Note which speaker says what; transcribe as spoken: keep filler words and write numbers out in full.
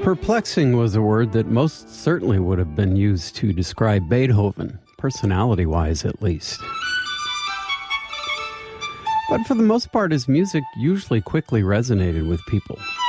Speaker 1: Perplexing was a word that most certainly would have been used to describe Beethoven, personality-wise at least. But for the most part, his music usually quickly resonated with people.